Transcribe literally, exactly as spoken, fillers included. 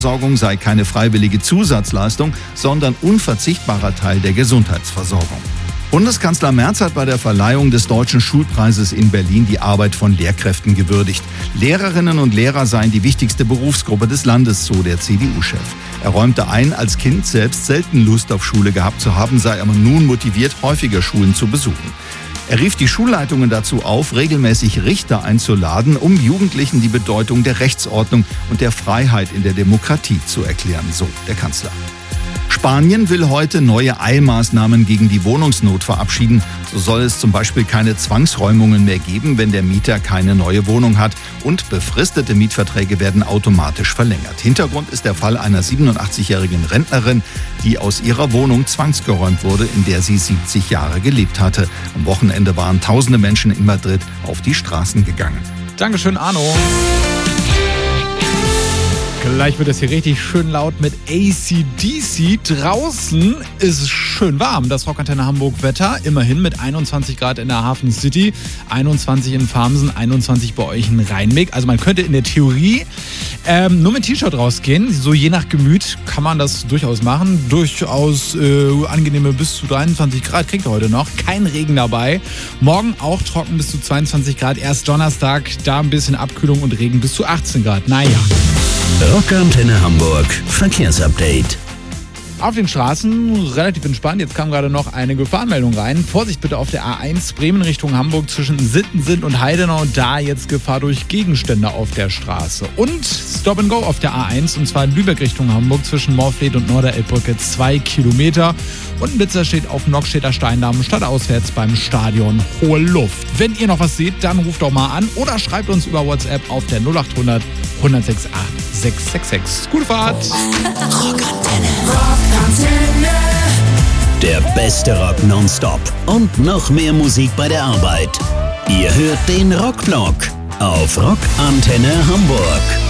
Versorgung sei keine freiwillige Zusatzleistung, sondern unverzichtbarer Teil der Gesundheitsversorgung. Bundeskanzler Merz hat bei der Verleihung des Deutschen Schulpreises in Berlin die Arbeit von Lehrkräften gewürdigt. Lehrerinnen und Lehrer seien die wichtigste Berufsgruppe des Landes, so der C D U-Chef. Er räumte ein, als Kind selbst selten Lust auf Schule gehabt zu haben, sei aber nun motiviert, häufiger Schulen zu besuchen. Er rief die Schulleitungen dazu auf, regelmäßig Richter einzuladen, um Jugendlichen die Bedeutung der Rechtsordnung und der Freiheit in der Demokratie zu erklären, so der Kanzler. Spanien will heute neue Eilmaßnahmen gegen die Wohnungsnot verabschieden. So soll es zum Beispiel keine Zwangsräumungen mehr geben, wenn der Mieter keine neue Wohnung hat. Und befristete Mietverträge werden automatisch verlängert. Hintergrund ist der Fall einer siebenundachtzigjährigen Rentnerin, die aus ihrer Wohnung zwangsgeräumt wurde, in der sie siebzig Jahre gelebt hatte. Am Wochenende waren tausende Menschen in Madrid auf die Straßen gegangen. Dankeschön, Arno. Gleich wird es hier richtig schön laut mit A C D C. Draußen ist es schön warm. Das Rockantenne Hamburg Wetter, immerhin mit einundzwanzig Grad in der Hafen City, einundzwanzig in Farmsen, einundzwanzig bei euch in Rheinbeck. Also man könnte in der Theorie ähm, nur mit T-Shirt rausgehen. So je nach Gemüt kann man das durchaus machen. Durchaus äh, angenehme bis zu dreiundzwanzig Grad kriegt ihr heute noch. Kein Regen dabei. Morgen auch trocken bis zu zweiundzwanzig Grad. Erst Donnerstag, da ein bisschen Abkühlung und Regen bis zu achtzehn Grad. Naja. Rockantenne Hamburg Verkehrsupdate. Auf den Straßen relativ entspannt. Jetzt kam gerade noch eine Gefahrenmeldung rein. Vorsicht bitte auf der A eins Bremen Richtung Hamburg zwischen Sittensen und Heidenau. Da jetzt Gefahr durch Gegenstände auf der Straße. Und Stop and Go auf der A eins und zwar in Lübeck Richtung Hamburg zwischen Morfleet und Norderelbbrücke zwei Kilometer. Und ein Blitzer steht auf Nockstädter Steindamm stadtauswärts beim Stadion Hohe Luft. Wenn ihr noch was seht, dann ruft doch mal an oder schreibt uns über WhatsApp auf der null acht hundert, hundertsechs acht sechs sechs sechs. Gute Fahrt! Rockantenne. Rockantenne. Der beste Rock nonstop und noch mehr Musik bei der Arbeit. Ihr hört den Rockblock auf Rockantenne Hamburg.